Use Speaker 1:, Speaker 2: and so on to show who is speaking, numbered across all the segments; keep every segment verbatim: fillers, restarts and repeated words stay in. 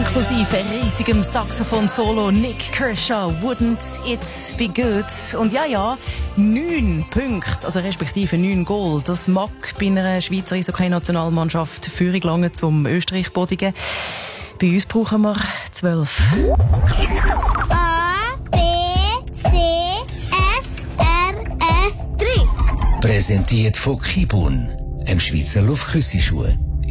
Speaker 1: Inklusive riesigem Saxophon-Solo Nick Kershaw, Wouldn't It Be Good? Und ja, ja, neun Punkte, also respektive neun Goal, das mag bei einer Schweizer Eishockey-Nationalmannschaft Führung lange zum Österreich bodigen. Bei uns brauchen wir zwölf.
Speaker 2: A, B, C, F, R, F, drei.
Speaker 3: Präsentiert von Kibun, dem Schweizer Luftküssenschuh.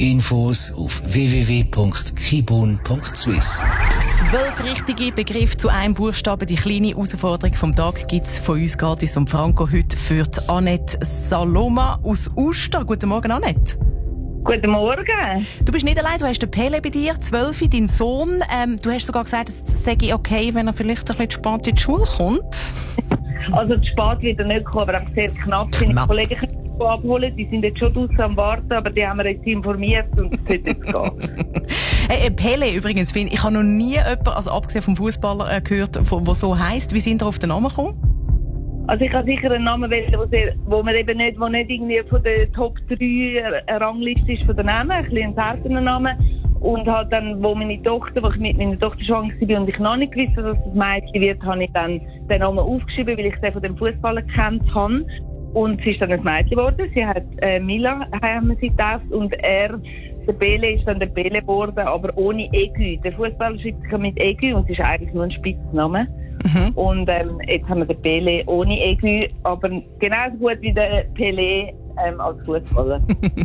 Speaker 3: Infos auf w w w punkt kibun punkt swiss.
Speaker 1: Zwölf richtige Begriffe zu einem Buchstaben. Die kleine Herausforderung vom Tag gibt's von uns gratis um Franco heute für die Annette Saloma aus Uster. Guten Morgen, Annette.
Speaker 4: Guten Morgen.
Speaker 1: Du bist nicht allein, du hast den Pele bei dir, zwölf, dein Sohn. Ähm, du hast sogar gesagt, es sei okay, wenn er vielleicht ein bisschen spät in die Schule kommt.
Speaker 4: Also zu spät wird er nicht kommen, aber auch sehr knapp. Meine Kollegen können ihn abholen, die sind jetzt schon draussen am Warten, aber die haben wir jetzt informiert und es sollte jetzt gehen.
Speaker 1: Hey, Pele übrigens, ich habe noch nie jemanden, also abgesehen vom Fußballer, äh, gehört, der so heisst. Wie sind ihr auf den Namen gekommen?
Speaker 4: Also ich habe sicher einen Namen wählen, wo, sehr, wo man eben nicht, wo nicht irgendwie von der Top drei Rangliste ist von den Namen, ein bisschen ein seltener Name. Und halt dann, wo meine Tochter, wo ich mit meiner Tochter schwanger war und ich noch nicht gewusst, dass das Mädchen wird, habe ich dann den Namen aufgeschrieben, weil ich den von dem Fußballer gekannt habe. Und sie ist dann ein Mädchen geworden. Sie hat äh, Mila, haben wir sie getauft, und er, der Bele, ist dann der Bele geworden, aber ohne Egü. Der Fußballer schreibt sich mit Egü und es ist eigentlich nur ein Spitzname. Mhm. Und ähm, jetzt haben wir den Pele ohne Egü, aber genauso gut wie der Pelé ähm, als Fußballer.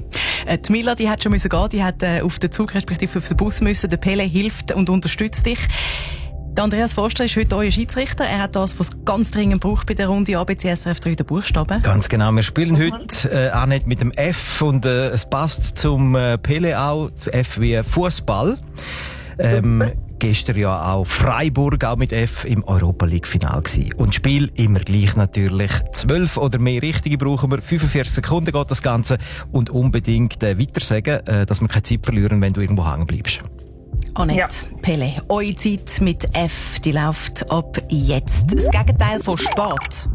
Speaker 1: Die Mila, die hat schon müssen gehen, die hat äh, auf den Zug respektive auf den Bus müssen. Der Pele hilft und unterstützt dich. Der Andreas Forster ist heute euer Schiedsrichter. Er hat das, was es ganz dringend braucht bei der Runde A B C S R F drei, der Buchstaben.
Speaker 5: Ganz genau. Wir spielen heute äh, auch nicht mit dem F und äh, es passt zum äh, Pele auch. F wie Fußball. Ähm, gestern ja auch Freiburg, auch mit F, im Europa-League-Final gewesen. Und Spiel immer gleich natürlich. Zwölf oder mehr Richtige brauchen wir. fünfundvierzig Sekunden geht das Ganze. Und unbedingt äh, weitersagen, äh, dass wir keine Zeit verlieren, wenn du irgendwo hängen bleibst.
Speaker 1: Annette, ja. Pele, eure Zeit mit F, die läuft ab jetzt. Das Gegenteil von Sport.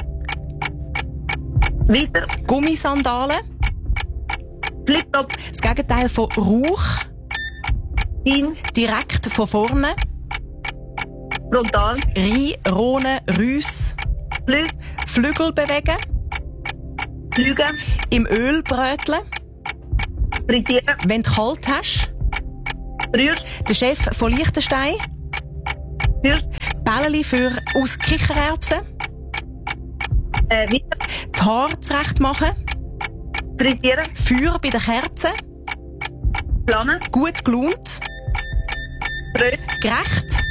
Speaker 4: Weiter.
Speaker 1: Gummisandalen.
Speaker 4: Fliptop.
Speaker 1: Das Gegenteil von Rauch.
Speaker 4: In.
Speaker 1: Direkt von vorne.
Speaker 4: Frontal.
Speaker 1: Rie, Rhone, Rüss.
Speaker 4: Flüg.
Speaker 1: Flügel bewegen.
Speaker 4: Flügen.
Speaker 1: Im Öl bröteln.
Speaker 4: Frittieren.
Speaker 1: Wenn du kalt hast.
Speaker 4: Rührst.
Speaker 1: Der Chef von Liechtenstein.
Speaker 4: Rührst.
Speaker 1: Bälleli für aus Kichererbsen.
Speaker 4: Äh, weiter.
Speaker 1: Die Haare zurecht machen.
Speaker 4: Frittieren.
Speaker 1: Feuer bei den Kerzen.
Speaker 4: Planen.
Speaker 1: Gut gelaunt.
Speaker 4: Bröt.
Speaker 1: Gerecht.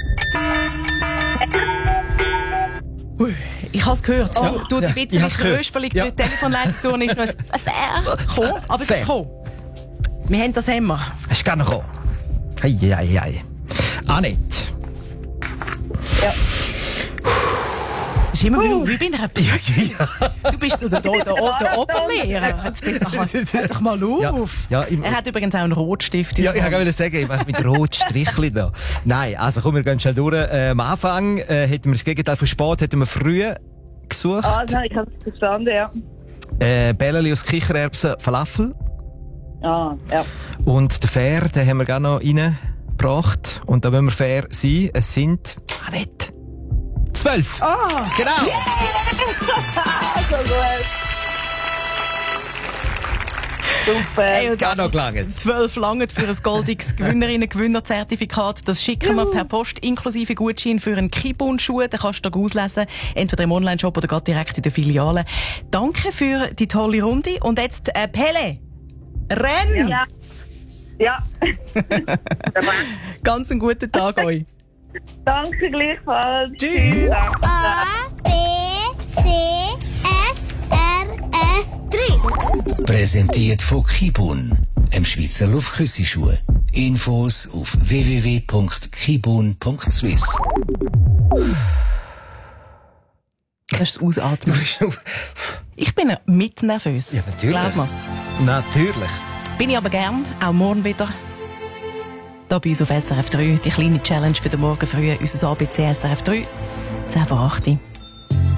Speaker 1: Ui, ich habe es gehört.
Speaker 5: Oh.
Speaker 1: Du, du
Speaker 5: Ja,
Speaker 1: die
Speaker 5: ich
Speaker 1: Bitte
Speaker 5: hab's
Speaker 1: mit Rösperling,
Speaker 5: ja.
Speaker 1: die Telefonleitung ist noch ein Fair gekommen, aber es ist gekommen. Wir haben das immer.
Speaker 5: Hast du gerne gekommen? Hei, hei, hei. Annette.
Speaker 4: Ja.
Speaker 1: Das ist immer uh. wie bei einer
Speaker 5: Ja, ja.
Speaker 1: Du bist so der, der, der, der Oberlehrer. Jetzt bist du halt doch mal auf.
Speaker 5: Ja, ja, im,
Speaker 1: er hat übrigens auch einen Rotstift.
Speaker 5: Ja, ich wollte sagen, ich mache mit Rotstrichli da. Nein, also komm, wir gehen schnell durch. Äh, am Anfang äh, hätten wir das Gegenteil von Sport, hätten wir früh gesucht.
Speaker 4: Ah, nein, ich habe es verstanden, ja.
Speaker 5: Äh, Bälleli aus Kichererbsen, Falafel.
Speaker 4: Ah, ja.
Speaker 5: Und den Fair, den haben wir gerne noch reingebracht. Und da müssen wir fair sein. Es sind, ah, nicht, zwölf.
Speaker 1: Ah,
Speaker 5: genau.
Speaker 4: Yeah! So gut. Super.
Speaker 1: Hey,
Speaker 5: Gar noch gelangt.
Speaker 1: Zwölf lange für ein goldiges Gewinnerinnen-Gewinnerzertifikat. Das schicken wir per Post inklusive Gutschein für einen Kibun-Schuh. Den kannst du auslesen, entweder im Onlineshop oder gerade direkt in der Filiale. Danke für die tolle Runde. Und jetzt, äh, Pele, renn!
Speaker 4: Ja. Ja.
Speaker 1: Ganz einen guten Tag euch.
Speaker 4: Danke gleichfalls.
Speaker 1: Tschüss.
Speaker 2: A, B, C, F, R, F, drei.
Speaker 3: Präsentiert von Kibun, dem Schweizer Luftküssenschuh. Infos auf w w w punkt kibun punkt swiss.
Speaker 1: Das ist das Ausatmen. Ich bin mit nervös.
Speaker 5: Ja, natürlich.
Speaker 1: Glaub mir's.
Speaker 5: Natürlich.
Speaker 1: Bin ich aber gern, auch morgen wieder. Hier bei uns auf S R F drei, die kleine Challenge für den Morgen früh, unser A B C S R F drei, zehn vor acht.